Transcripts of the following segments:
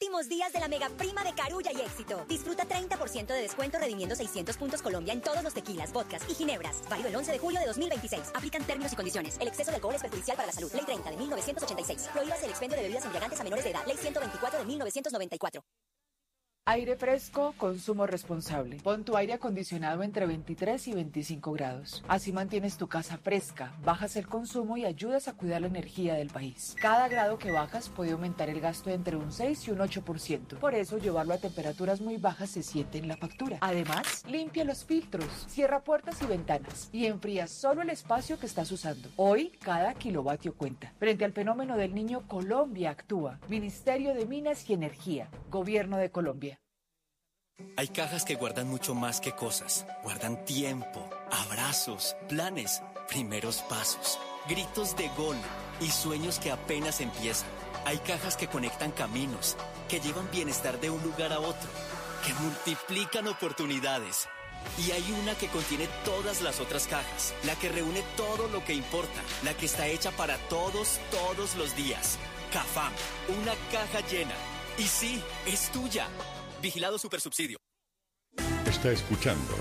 Últimos días de la mega prima de Carulla y Éxito. Disfruta 30% de descuento redimiendo 600 puntos Colombia en todos los tequilas, vodkas y ginebras. Válido el 11 de julio de 2026. Aplican términos y condiciones. El exceso de alcohol es perjudicial para la salud. Ley 30 de 1986. Prohíbas el expendio de bebidas embriagantes a menores de edad. Ley 124 de 1994. Aire fresco, consumo responsable. Pon tu aire acondicionado entre 23 y 25 grados. Así mantienes tu casa fresca, bajas el consumo y ayudas a cuidar la energía del país. Cada grado que bajas puede aumentar el gasto entre un 6 y un 8%. Por eso, llevarlo a temperaturas muy bajas se siente en la factura. Además, limpia los filtros, cierra puertas y ventanas y enfría solo el espacio que estás usando. Hoy, cada kilovatio cuenta. Frente al fenómeno del Niño, Colombia actúa. Ministerio de Minas y Energía. Gobierno de Colombia. Hay cajas que guardan mucho más que cosas. Guardan tiempo, abrazos, planes, primeros pasos, gritos de gol y sueños que apenas empiezan. Hay cajas que conectan caminos, que llevan bienestar de un lugar a otro, que multiplican oportunidades. Y hay una que contiene todas las otras cajas, la que reúne todo lo que importa, la que está hecha para todos los días. Cafam, una caja llena. Y sí, es tuya. Vigilado Supersubsidio. Está escuchando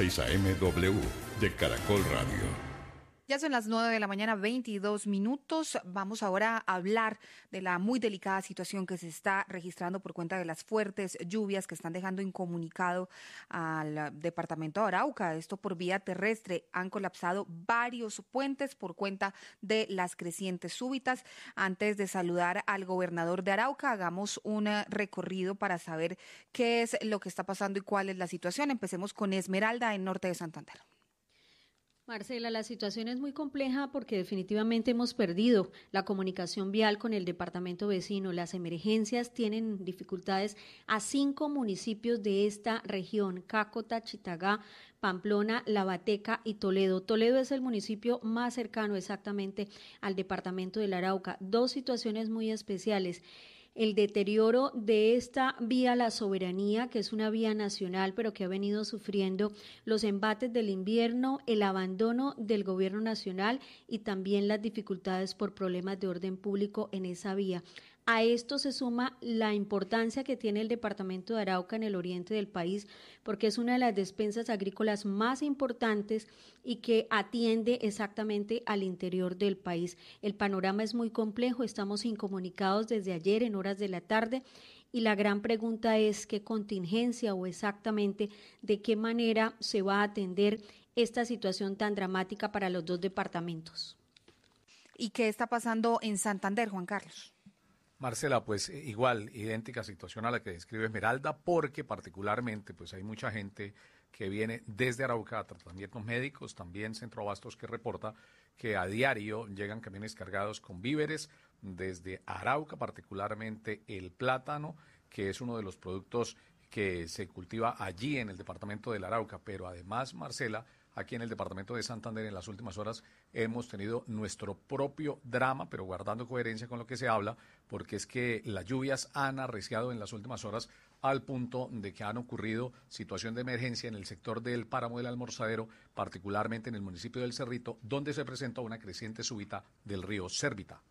6am de Caracol Radio. Ya son las 9 de la mañana, 22 minutos. Vamos ahora a hablar de la muy delicada situación que se está registrando por cuenta de las fuertes lluvias que están dejando incomunicado al departamento de Arauca. Esto por vía terrestre. Han colapsado varios puentes por cuenta de las crecientes súbitas. Antes de saludar al gobernador de Arauca, hagamos un recorrido para saber qué es lo que está pasando y cuál es la situación. Empecemos con Esmeralda, en norte de Santander. Marcela, la situación es muy compleja porque definitivamente hemos perdido la comunicación vial con el departamento vecino. Las emergencias tienen dificultades a 5 municipios de esta región: Cácota, Chitagá, Pamplona, Lavateca y Toledo. Toledo es el municipio más cercano exactamente al departamento del Arauca. 2 situaciones muy especiales: el deterioro de esta vía La Soberanía, que es una vía nacional, pero que ha venido sufriendo los embates del invierno, el abandono del gobierno nacional y también las dificultades por problemas de orden público en esa vía. A esto se suma la importancia que tiene el departamento de Arauca en el oriente del país, porque es una de las despensas agrícolas más importantes y que atiende exactamente al interior del país. El panorama es muy complejo, estamos incomunicados desde ayer en horas de la tarde y la gran pregunta es qué contingencia o exactamente de qué manera se va a atender esta situación tan dramática para los 2 departamentos. ¿Y qué está pasando en Santander, Juan Carlos? Marcela, pues igual, idéntica situación a la que describe Esmeralda, porque particularmente pues hay mucha gente que viene desde Arauca a tratamientos médicos, también Centro Abastos que reporta que a diario llegan camiones cargados con víveres desde Arauca, particularmente el plátano, que es uno de los productos que se cultiva allí en el departamento del Arauca, pero además, Marcela, aquí en el departamento de Santander en las últimas horas hemos tenido nuestro propio drama, pero guardando coherencia con lo que se habla, porque es que las lluvias han arreciado en las últimas horas al punto de que han ocurrido situación de emergencia en el sector del páramo del Almorzadero, particularmente en el municipio del Cerrito, donde se presenta una creciente súbita del río Cérvita.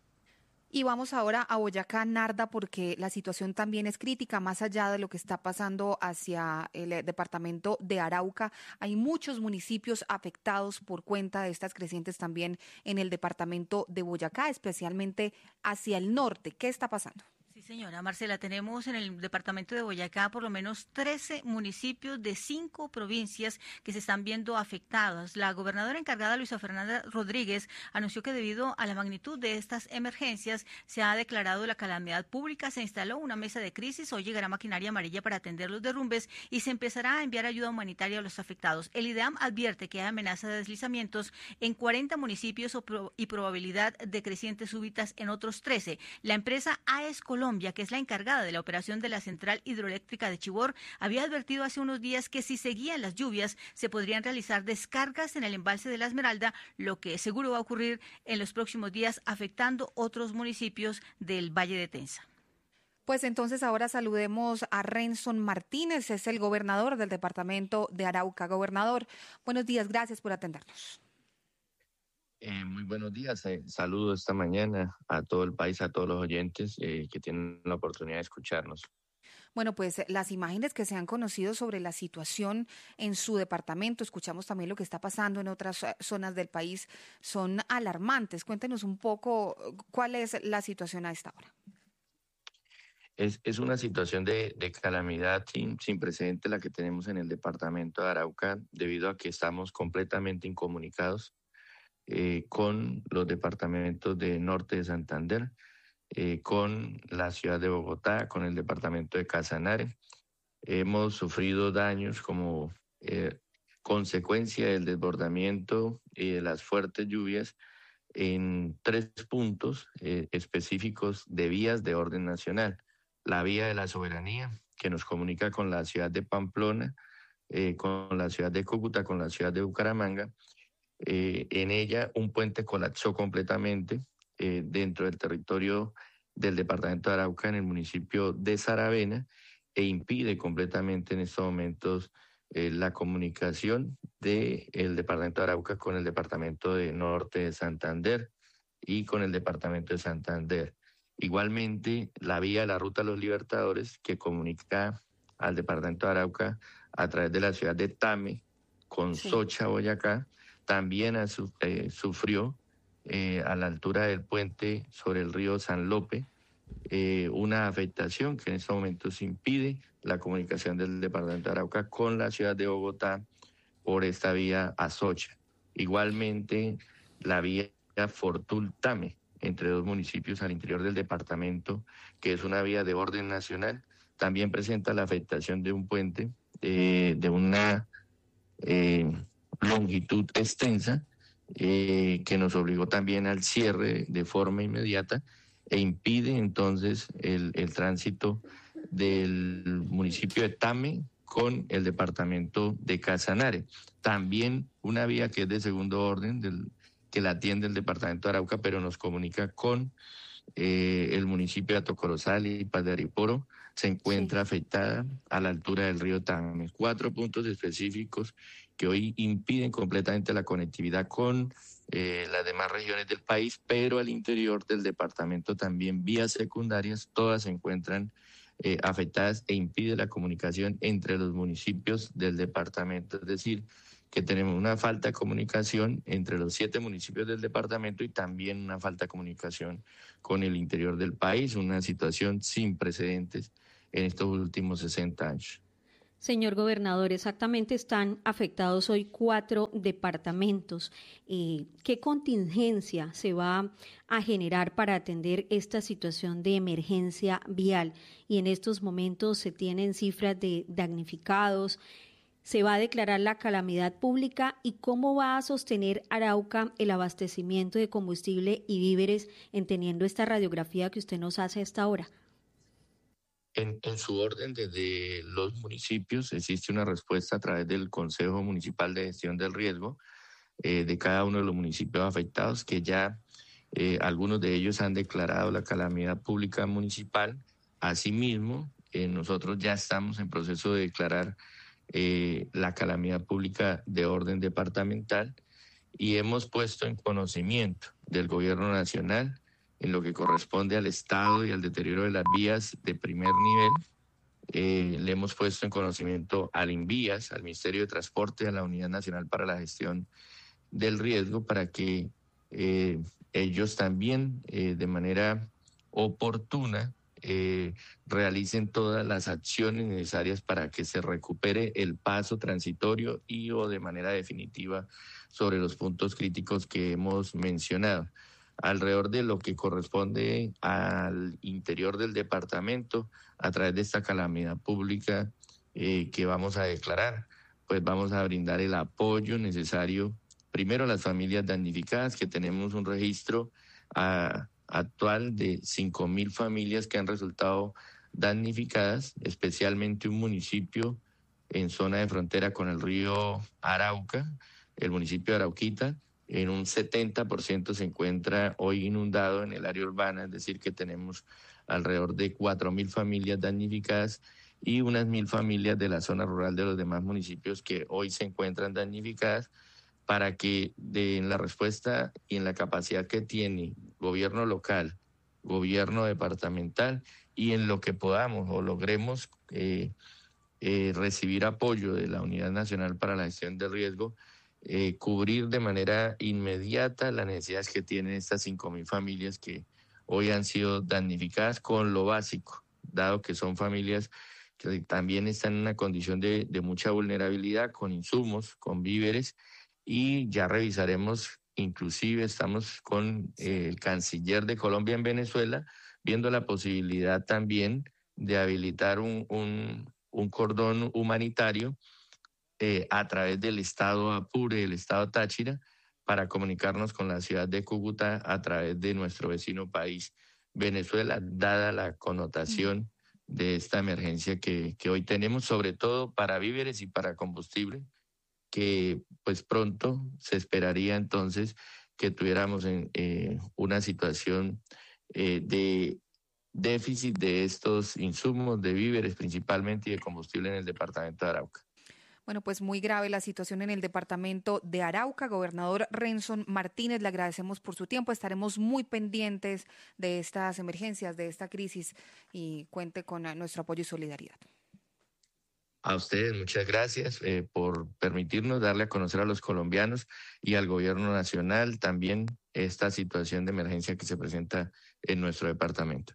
Y vamos ahora a Boyacá, Narda, porque la situación también es crítica, más allá de lo que está pasando hacia el departamento de Arauca. Hay muchos municipios afectados por cuenta de estas crecientes también en el departamento de Boyacá, especialmente hacia el norte. ¿Qué está pasando? Sí, señora Marcela, tenemos en el departamento de Boyacá por lo menos 13 municipios de 5 provincias que se están viendo afectados. La gobernadora encargada, Luisa Fernanda Rodríguez, anunció que debido a la magnitud de estas emergencias se ha declarado la calamidad pública, se instaló una mesa de crisis, hoy llegará maquinaria amarilla para atender los derrumbes y se empezará a enviar ayuda humanitaria a los afectados. El IDEAM advierte que hay amenaza de deslizamientos en 40 municipios y probabilidad de crecientes súbitas en otros 13. La empresa AES Colombia, que es la encargada de la operación de la central hidroeléctrica de Chivor, había advertido hace unos días que si seguían las lluvias se podrían realizar descargas en el embalse de la Esmeralda, lo que seguro va a ocurrir en los próximos días afectando otros municipios del Valle de Tensa. Pues entonces ahora saludemos a Renson Martínez, es el gobernador del departamento de Arauca. Gobernador, buenos días, gracias por atendernos. Muy buenos días, saludos esta mañana a todo el país, a todos los oyentes que tienen la oportunidad de escucharnos. Bueno, pues las imágenes que se han conocido sobre la situación en su departamento, escuchamos también lo que está pasando en otras zonas del país, son alarmantes. Cuéntenos un poco cuál es la situación a esta hora. Es una situación de calamidad sin precedente la que tenemos en el departamento de Arauca, debido a que estamos completamente incomunicados con los departamentos de Norte de Santander, con la ciudad de Bogotá, con el departamento de Casanare. Hemos sufrido daños como consecuencia del desbordamiento y de las fuertes lluvias en 3 puntos específicos de vías de orden nacional. La vía de la Soberanía, que nos comunica con la ciudad de Pamplona, con la ciudad de Cúcuta, con la ciudad de Bucaramanga. En ella un puente colapsó completamente dentro del territorio del departamento de Arauca, en el municipio de Saravena, e impide completamente en estos momentos la comunicación del departamento de Arauca con el departamento de Norte de Santander y con el departamento de Santander. Igualmente, la vía de la Ruta de los Libertadores, que comunica al departamento de Arauca a través de la ciudad de Tame con Socha, Boyacá, también sufrió a la altura del puente sobre el río San Lope una afectación que en estos momentos impide la comunicación del departamento de Arauca con la ciudad de Bogotá por esta vía a Socha. Igualmente, la vía Fortul-Tame, entre 2 municipios al interior del departamento, que es una vía de orden nacional, también presenta la afectación de un puente de una longitud extensa, que nos obligó también al cierre de forma inmediata e impide entonces el tránsito del municipio de Tame con el departamento de Casanare. También una vía que es de segundo orden, que la atiende el departamento de Arauca, pero nos comunica con el municipio de Atocorozal y Paz de Ariporo, se encuentra afectada a la altura del río Tame. 4 puntos específicos que hoy impiden completamente la conectividad con las demás regiones del país, pero al interior del departamento también vías secundarias, todas se encuentran afectadas e impide la comunicación entre los municipios del departamento. Es decir, que tenemos una falta de comunicación entre los 7 municipios del departamento y también una falta de comunicación con el interior del país, una situación sin precedentes en estos últimos 60 años. Señor gobernador, exactamente están afectados hoy 4 departamentos. ¿Qué contingencia se va a generar para atender esta situación de emergencia vial? Y en estos momentos se tienen cifras de damnificados. ¿Se va a declarar la calamidad pública? ¿Y cómo va a sostener Arauca el abastecimiento de combustible y víveres, entendiendo esta radiografía que usted nos hace a esta hora? En su orden, desde los municipios existe una respuesta a través del Consejo Municipal de Gestión del Riesgo de cada uno de los municipios afectados, que ya algunos de ellos han declarado la calamidad pública municipal. Asimismo, nosotros ya estamos en proceso de declarar la calamidad pública de orden departamental y hemos puesto en conocimiento del Gobierno Nacional, en lo que corresponde al estado y al deterioro de las vías de primer nivel, le hemos puesto en conocimiento al INVÍAS, al Ministerio de Transporte, a la Unidad Nacional para la Gestión del Riesgo, para que ellos también de manera oportuna realicen todas las acciones necesarias para que se recupere el paso transitorio y o de manera definitiva sobre los puntos críticos que hemos mencionado. Alrededor de lo que corresponde al interior del departamento, a través de esta calamidad pública que vamos a declarar, pues vamos a brindar el apoyo necesario, primero a las familias damnificadas, que tenemos un registro actual de 5.000 familias que han resultado damnificadas, especialmente un municipio en zona de frontera con el río Arauca, el municipio de Arauquita, en un 70% se encuentra hoy inundado en el área urbana, es decir, que tenemos alrededor de 4.000 familias damnificadas y unas 1.000 familias de la zona rural de los demás municipios que hoy se encuentran damnificadas, para que en la respuesta y en la capacidad que tiene gobierno local, gobierno departamental, y en lo que podamos o logremos recibir apoyo de la Unidad Nacional para la Gestión del Riesgo, cubrir de manera inmediata las necesidades que tienen estas 5.000 familias que hoy han sido damnificadas con lo básico, dado que son familias que también están en una condición de mucha vulnerabilidad, con insumos, con víveres, y ya revisaremos, inclusive estamos con el canciller de Colombia en Venezuela, viendo la posibilidad también de habilitar un cordón humanitario a través del estado Apure, del estado Táchira, para comunicarnos con la ciudad de Cúcuta a través de nuestro vecino país, Venezuela, dada la connotación de esta emergencia que hoy tenemos, sobre todo para víveres y para combustible, que pues pronto se esperaría entonces que tuviéramos una situación de déficit de estos insumos, de víveres principalmente y de combustible en el departamento de Arauca. Bueno, pues muy grave la situación en el departamento de Arauca. Gobernador Renson Martínez, le agradecemos por su tiempo. Estaremos muy pendientes de estas emergencias, de esta crisis, y cuente con nuestro apoyo y solidaridad. A ustedes muchas gracias por permitirnos darle a conocer a los colombianos y al gobierno nacional también esta situación de emergencia que se presenta en nuestro departamento.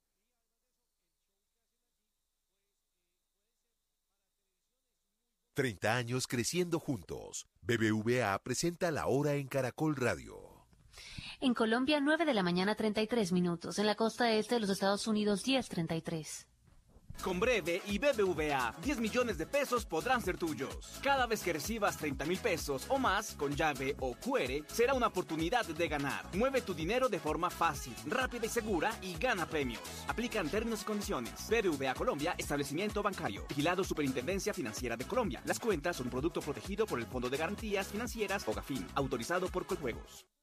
«30 años creciendo juntos». BBVA presenta La Hora en Caracol Radio. En Colombia, 9 de la mañana, 33 minutos. En la costa este de los Estados Unidos, 10:33. Con Breve y BBVA, 10 millones de pesos podrán ser tuyos. Cada vez que recibas 30,000 pesos o más con llave o QR, será una oportunidad de ganar. Mueve tu dinero de forma fácil, rápida y segura y gana premios. Aplican términos y condiciones. BBVA Colombia, establecimiento bancario. Vigilado Superintendencia Financiera de Colombia. Las cuentas son un producto protegido por el Fondo de Garantías Financieras Fogafín, autorizado por Coljuegos.